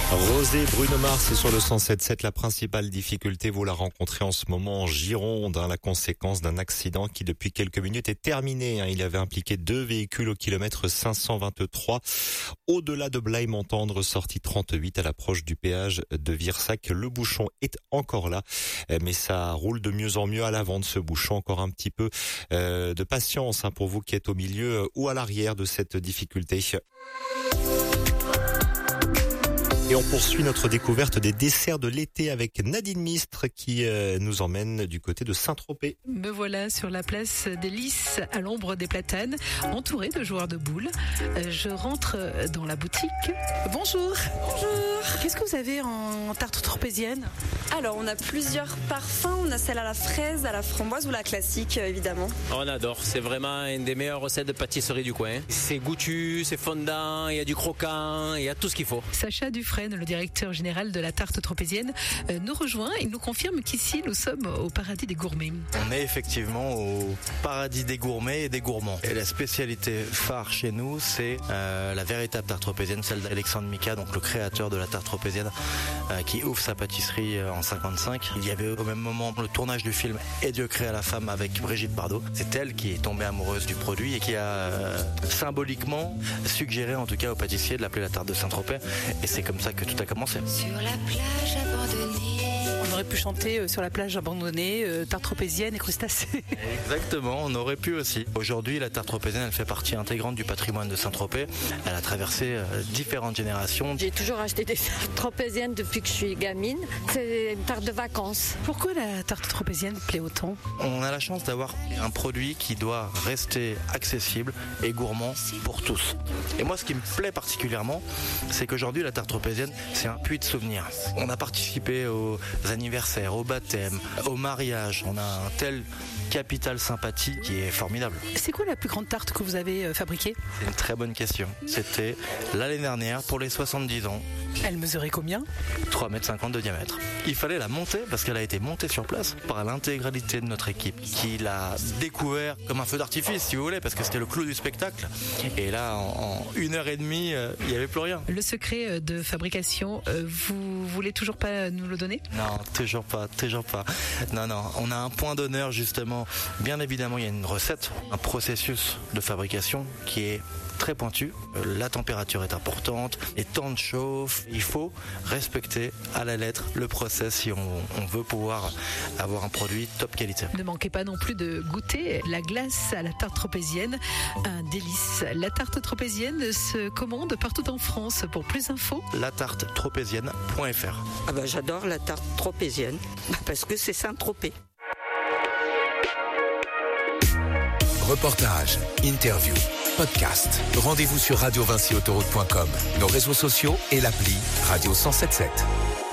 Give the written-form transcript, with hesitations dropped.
Rosé, Bruno Mars, c'est sur le 107.7. La principale difficulté, vous la rencontrez en ce moment en Gironde, la conséquence d'un accident qui depuis quelques minutes est terminé. Il avait impliqué 2 véhicules au kilomètre 523. Au-delà de Blaye-Montendre, sortie 38 à l'approche du péage de Virsac. Le bouchon est encore là, mais ça roule de mieux en mieux à l'avant de ce bouchon. Encore un petit peu de patience pour vous qui êtes au milieu ou à l'arrière de cette difficulté. Et on poursuit notre découverte des desserts de l'été avec Nadine Mistre qui nous emmène du côté de Saint-Tropez. Me voilà sur la place des Lys à l'ombre des platanes, entourée de joueurs de boules. Je rentre dans la boutique. Bonjour. Bonjour. Qu'est-ce que vous avez en tarte tropézienne ? Alors, on a plusieurs parfums. On a celle à la fraise, à la framboise ou la classique, évidemment. On adore. C'est vraiment une des meilleures recettes de pâtisserie du coin. C'est goûtu, c'est fondant, il y a du croquant, il y a tout ce qu'il faut. Sacha Dufresne, le directeur général de la tarte tropézienne, nous rejoint. Il nous confirme qu'ici, nous sommes au paradis des gourmets. On est effectivement au paradis des gourmets et des gourmands. Et la spécialité phare chez nous, c'est la véritable tarte tropézienne, celle d'Alexandre Mika, donc le créateur de la tarte tropézienne, qui ouvre sa pâtisserie en 55. Il y avait au même moment le tournage du film Et Dieu créa la femme avec Brigitte Bardot. C'est elle qui est tombée amoureuse du produit et qui a symboliquement suggéré en tout cas au pâtissier de l'appeler la tarte de Saint-Tropez. Et c'est comme ça que tout a commencé. Sur la plage abandonnée. On aurait pu chanter sur la plage abandonnée, tarte tropézienne et crustacés. Exactement, on aurait pu aussi. Aujourd'hui, la tarte tropézienne, elle fait partie intégrante du patrimoine de Saint-Tropez. Elle a traversé différentes générations. J'ai toujours acheté des tartes tropéziennes depuis que je suis gamine. C'est une tarte de vacances. Pourquoi la tarte tropézienne plaît autant ? On a la chance d'avoir un produit qui doit rester accessible et gourmand pour tous. Et moi, ce qui me plaît particulièrement, c'est qu'aujourd'hui, la tarte tropézienne, c'est un puits de souvenirs. On a participé aux anniversaires, au baptême, au mariage. On a un tel capital sympathie qui est formidable. C'est quoi la plus grande tarte que vous avez fabriquée ? C'est une très bonne question. C'était l'année dernière pour les 70 ans. Elle mesurait combien ? 3,50 m de diamètre. Il fallait la monter parce qu'elle a été montée sur place par l'intégralité de notre équipe qui l'a découvert comme un feu d'artifice si vous voulez parce que c'était le clou du spectacle. Et là en 1h30 il n'y avait plus rien. Le secret de fabrication, vous voulez toujours pas nous le donner ? Non, toujours pas. Non, on a un point d'honneur justement. Bien évidemment il y a une recette, un processus de fabrication qui est très pointu. La température est importante, les temps de chauffe. Il faut respecter à la lettre le process si on veut pouvoir avoir un produit top qualité. Ne manquez pas non plus de goûter la glace à la tarte tropézienne, un délice. La tarte tropézienne se commande partout en France. Pour plus d'infos, latartetropézienne.fr. Ah bah j'adore la tarte tropézienne parce que c'est Saint-Tropez. Reportage, interview, podcast. Rendez-vous sur radiovincyautoroute.com, nos réseaux sociaux et l'appli Radio 107.7.